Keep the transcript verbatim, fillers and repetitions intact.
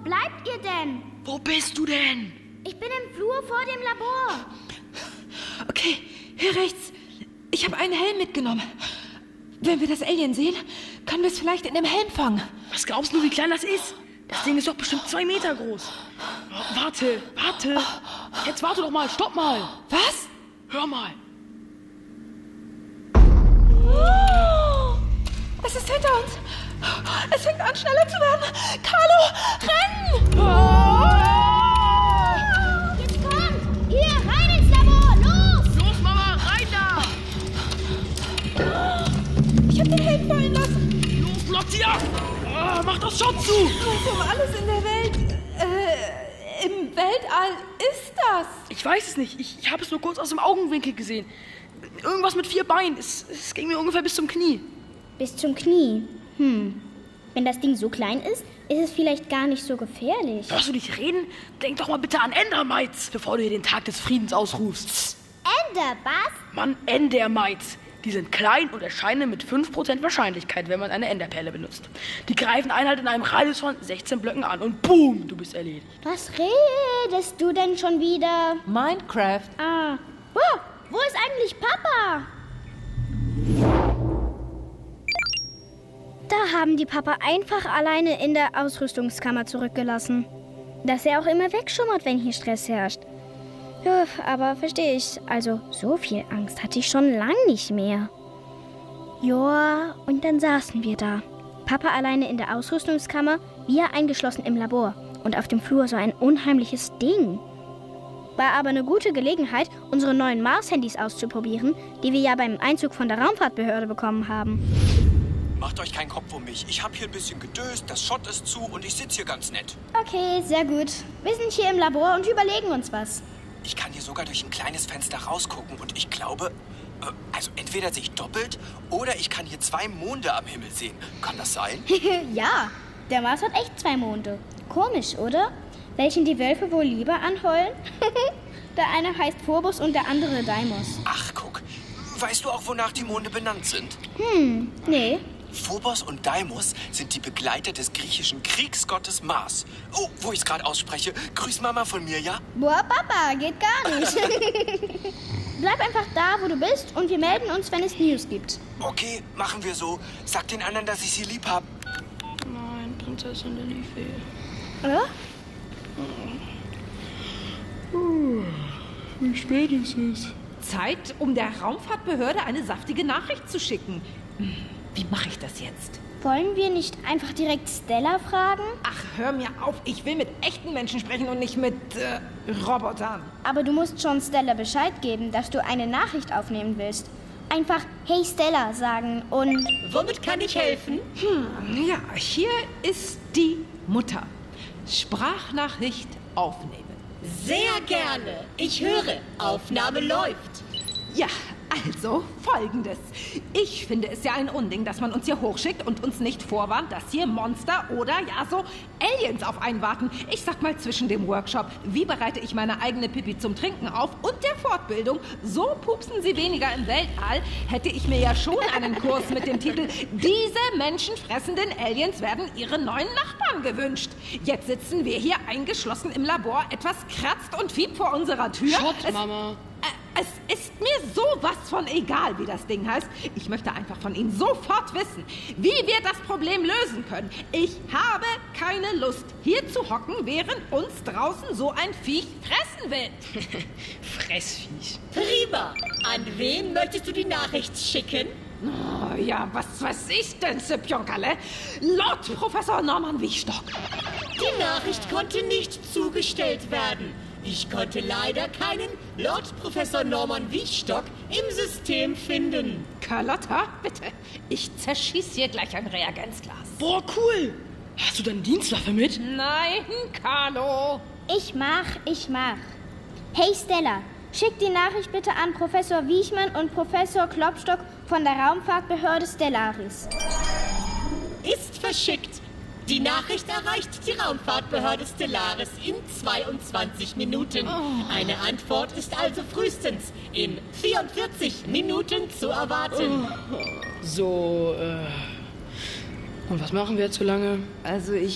bleibt ihr denn? Wo bist du denn? Ich bin im Flur vor dem Labor. Okay, hier rechts. Ich habe einen Helm mitgenommen. Wenn wir das Alien sehen, können wir es vielleicht in dem Helm fangen. Was glaubst du, wie klein das ist? Das Ding ist doch bestimmt zwei Meter groß. Oh, warte, warte. Jetzt warte doch mal, stopp mal. Was? Hör mal. Oh, es ist hinter uns. Es fängt an, schneller zu werden. Carlo, rennen! Oh. Jetzt kommt! Hier, rein ins Labor! Los! Los, Mama, rein da! Ich hab den Helm fallen lassen. Los, block sie ab! Oh, mach das schon zu! Was um alles in der Welt, äh, im Weltall ist das? Ich weiß es nicht. Ich, ich habe es nur kurz aus dem Augenwinkel gesehen. Irgendwas mit vier Beinen. Es, es ging mir ungefähr bis zum Knie. Bis zum Knie? Hm. Wenn das Ding so klein ist, ist es vielleicht gar nicht so gefährlich. Hörst du nicht reden? Denk doch mal bitte an Endermites, bevor du hier den Tag des Friedens ausrufst. Ender, was? Mann, Endermites. Die sind klein und erscheinen mit fünf Prozent Wahrscheinlichkeit, wenn man eine Enderperle benutzt. Die greifen einen halt in einem Radius von sechzehn Blöcken an und boom, du bist erledigt. Was redest du denn schon wieder? Minecraft. Ah. Oh, wo ist eigentlich Papa? Da haben die Papa einfach alleine in der Ausrüstungskammer zurückgelassen. Dass er auch immer wegschummert, wenn hier Stress herrscht. Ja, aber verstehe ich. Also, so viel Angst hatte ich schon lang nicht mehr. Joa, und dann saßen wir da. Papa alleine in der Ausrüstungskammer, wir eingeschlossen im Labor. Und auf dem Flur so ein unheimliches Ding. War aber eine gute Gelegenheit, unsere neuen Mars-Handys auszuprobieren, die wir ja beim Einzug von der Raumfahrtbehörde bekommen haben. Macht euch keinen Kopf um mich. Ich habe hier ein bisschen gedöst, das Schott ist zu und ich sitze hier ganz nett. Okay, sehr gut. Wir sind hier im Labor und überlegen uns was. Ich kann hier sogar durch ein kleines Fenster rausgucken und ich glaube, äh, also entweder sehe ich doppelt oder ich kann hier zwei Monde am Himmel sehen. Kann das sein? Ja, der Mars hat echt zwei Monde. Komisch, oder? Welchen die Wölfe wohl lieber anheulen? Der eine heißt Phobos und der andere Deimos. Ach, guck. Weißt du auch, wonach die Monde benannt sind? Hm, nee. Phobos und Deimos sind die Begleiter des griechischen Kriegsgottes Mars. Oh, wo ich es gerade ausspreche, grüß Mama von mir, ja? Boah, Papa, geht gar nicht. Bleib einfach da, wo du bist und wir melden uns, wenn es News gibt. Okay, machen wir so. Sag den anderen, dass ich sie lieb hab. Nein, Prinzessin Lilifee. Oder? Uh, wie spät ist es? Zeit, um der Raumfahrtbehörde eine saftige Nachricht zu schicken. Wie mache ich das jetzt? Wollen wir nicht einfach direkt Stella fragen? Ach, hör mir auf. Ich will mit echten Menschen sprechen und nicht mit äh, Robotern. Aber du musst schon Stella Bescheid geben, dass du eine Nachricht aufnehmen willst. Einfach Hey Stella sagen und... Womit kann ich helfen? Hm, ja, hier ist die Mutter. Sprachnachricht aufnehmen. Sehr gerne. Ich höre. Aufnahme läuft. Ja, also folgendes. Ich finde es ja ein Unding, dass man uns hier hochschickt und uns nicht vorwarnt, dass hier Monster oder ja so Aliens auf einen warten. Ich sag mal zwischen dem Workshop, wie bereite ich meine eigene Pipi zum Trinken auf und der Fortbildung, so pupsen sie weniger im Weltall, hätte ich mir ja schon einen Kurs mit dem Titel Diese menschenfressenden Aliens werden ihre neuen Nachbarn gewünscht. Jetzt sitzen wir hier eingeschlossen im Labor, etwas kratzt und fiebt vor unserer Tür. Schott, Es- Mama. Es ist mir sowas von egal, wie das Ding heißt. Ich möchte einfach von Ihnen sofort wissen, wie wir das Problem lösen können. Ich habe keine Lust, hier zu hocken, während uns draußen so ein Viech fressen will. Fressviech. Prima. An wen möchtest du die Nachricht schicken? Oh, ja, was weiß ich denn, Sipjonkale? Lord Professor Norman Wiechstock. Die Nachricht konnte nicht zugestellt werden. Ich konnte leider keinen Lord Professor Norman Wiechstock im System finden. Carlotta, bitte. Ich zerschieß hier gleich ein Reagenzglas. Boah, cool. Hast du deine Dienstwaffe mit? Nein, Carlo. Ich mach, ich mach. Hey Stella, schick die Nachricht bitte an Professor Wiechmann und Professor Klopstock von der Raumfahrtbehörde Stellaris. Ist verschickt. Die Nachricht erreicht die Raumfahrtbehörde Stellaris in zweiundzwanzig Minuten. Eine Antwort ist also frühestens in vierundvierzig Minuten zu erwarten. So, äh... Und was machen wir jetzt so lange? Also ich